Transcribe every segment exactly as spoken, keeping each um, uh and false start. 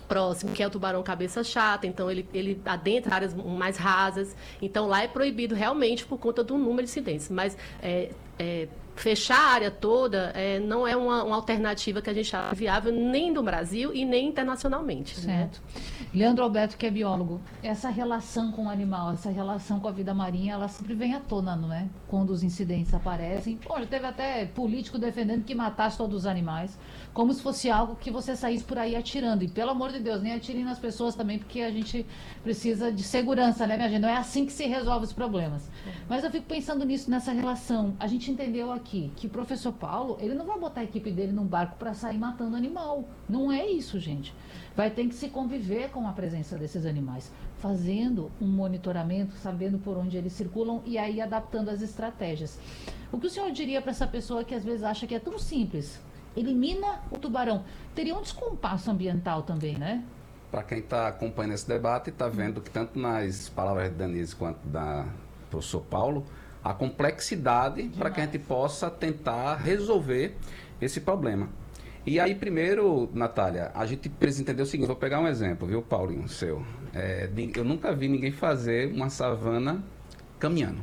próximo, que é o tubarão cabeça chata, então ele, ele adentra áreas mais rasas, então lá é proibido realmente por conta do número de incidentes, mas é, é, fechar a área toda é, não é uma, uma alternativa que a gente acha viável nem no Brasil e nem internacionalmente. Certo. Né? Leandro Alberto, que é biólogo, essa relação com o animal, essa relação com a vida marinha, ela sempre vem à tona, não é? Quando os incidentes aparecem. Bom, já teve até político defendendo que matasse todos os animais, como se fosse algo que você saísse por aí atirando. E pelo amor de Deus, nem atirem nas pessoas também, porque a gente precisa de segurança, né, minha gente? Não é assim que se resolve os problemas. Mas eu fico pensando nisso, nessa relação. A gente entendeu aqui que o professor Paulo, ele não vai botar a equipe dele num barco para sair matando animal. Não é isso, gente. Vai ter que se conviver com a presença desses animais, fazendo um monitoramento, sabendo por onde eles circulam e aí adaptando as estratégias. O que o senhor diria para essa pessoa que às vezes acha que é tão simples? Elimina o tubarão. Teria um descompasso ambiental também, né? Para quem está acompanhando esse debate, está vendo que tanto nas palavras de Denise quanto da professor Paulo, a complexidade para que a gente possa tentar resolver esse problema. E aí, primeiro, Natália, a gente precisa entender o seguinte, vou pegar um exemplo, viu, Paulinho, seu. É, eu nunca vi ninguém fazer uma savana caminhando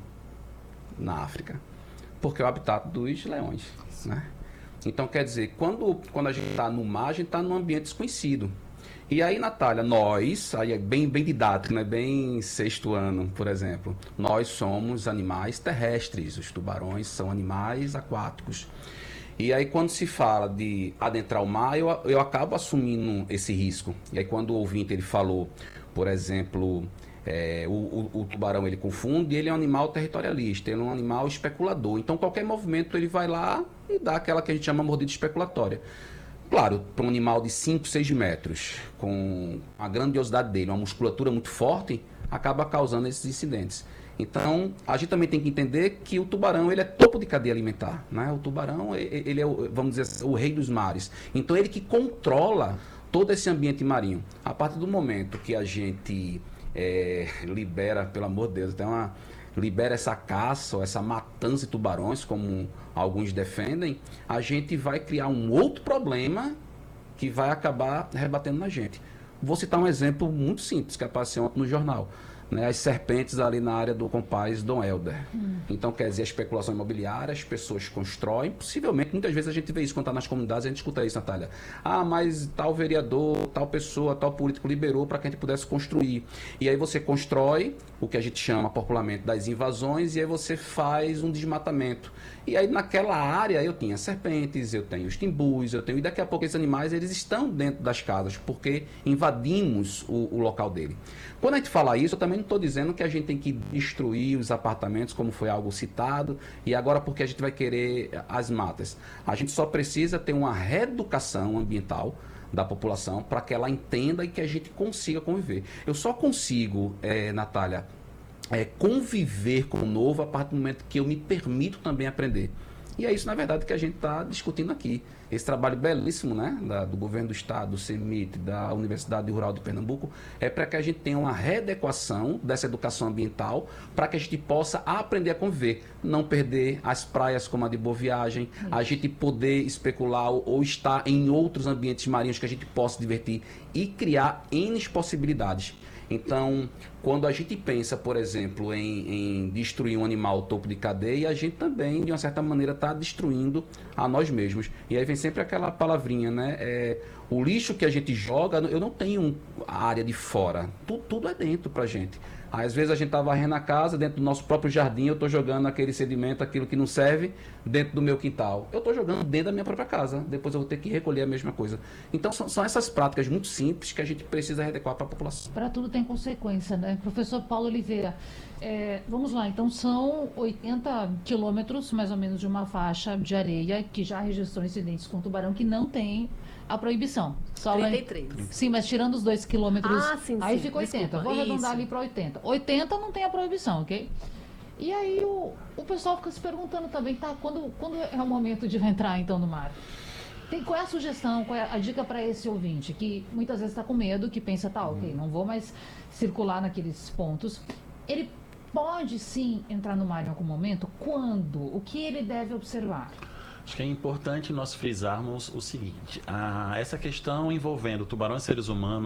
na África, porque é o habitat dos leões, né? Então, quer dizer, quando, quando a gente está no mar, a gente está num ambiente desconhecido. E aí, Natália, nós, aí é bem, bem didático, né? Bem sexto ano, por exemplo, nós somos animais terrestres, os tubarões são animais aquáticos. E aí, quando se fala de adentrar o mar, eu, eu acabo assumindo esse risco. E aí, quando o ouvinte ele falou, por exemplo, é, o, o, o tubarão ele confunde, ele é um animal territorialista, ele é um animal especulador. Então, qualquer movimento ele vai lá e dá aquela que a gente chama mordida especulatória. Claro, para um animal de cinco, seis metros, com a grandiosidade dele, uma musculatura muito forte, acaba causando esses incidentes. Então, a gente também tem que entender que o tubarão ele é topo de cadeia alimentar, né? O tubarão ele é, vamos dizer, o rei dos mares. Então, ele que controla todo esse ambiente marinho. A partir do momento que a gente é, libera, pelo amor de Deus, tem uma, libera essa caça, essa matança de tubarões, como alguns defendem, a gente vai criar um outro problema que vai acabar rebatendo na gente. Vou citar um exemplo muito simples que apareceu ontem no jornal. Né, as serpentes ali na área do Compaz Dom Helder. Hum. Então, quer dizer, a especulação imobiliária, as pessoas constroem, possivelmente, muitas vezes a gente vê isso quando está nas comunidades, a gente escuta isso, Natália. Ah, mas tal vereador, tal pessoa, tal político liberou para que a gente pudesse construir. E aí você constrói o que a gente chama popularmente das invasões, e aí você faz um desmatamento. E aí naquela área eu tinha serpentes, eu tenho os timbus, eu tenho... E daqui a pouco esses animais, eles estão dentro das casas, porque invadimos o, o local dele. Quando a gente fala isso, eu também não estou dizendo que a gente tem que destruir os apartamentos, como foi algo citado, e agora porque a gente vai querer as matas. A gente só precisa ter uma reeducação ambiental da população para que ela entenda e que a gente consiga conviver. Eu só consigo, é, Natália, é, conviver com o novo a partir do momento que eu me permito também aprender. E é isso, na verdade, que a gente está discutindo aqui. Esse trabalho belíssimo, né, da, do governo do estado, do CEMIT, da Universidade Rural de Pernambuco, é para que a gente tenha uma readequação dessa educação ambiental, para que a gente possa aprender a conviver, não perder as praias como a de Boa Viagem, a gente poder especular ou, ou estar em outros ambientes marinhos que a gente possa divertir e criar N possibilidades. Então, quando a gente pensa, por exemplo, em, em destruir um animal topo de cadeia, a gente também, de uma certa maneira, está destruindo a nós mesmos. E aí vem sempre aquela palavrinha, né? É, o lixo que a gente joga, eu não tenho a área de fora. Tudo, tudo é dentro pra gente. Às vezes a gente está varrendo a casa, dentro do nosso próprio jardim, eu estou jogando aquele sedimento, aquilo que não serve, dentro do meu quintal. Eu estou jogando dentro da minha própria casa. Depois eu vou ter que recolher a mesma coisa. Então são, são essas práticas muito simples que a gente precisa adequar para a população. Para tudo tem consequência, né? Professor Paulo Oliveira, é, vamos lá, então são oitenta quilômetros, mais ou menos, de uma faixa de areia que já registrou incidentes com tubarão que não tem a proibição. Só trinta e três. Lá... Sim, mas tirando os dois quilômetros, ah, sim, aí sim. fica oitenta. Desculpa, Vou arredondar isso. ali para oitenta. oitenta não tem a proibição, ok? E aí o, o pessoal fica se perguntando também, tá, quando, quando é o momento de entrar então no mar? Tem, qual é a sugestão, qual é a dica para esse ouvinte que muitas vezes está com medo, que pensa, tá, ok, não vou mais circular naqueles pontos. Ele pode sim entrar no mar em algum momento? Quando? O que ele deve observar? Acho que é importante nós frisarmos o seguinte, a, essa questão envolvendo tubarões e seres humanos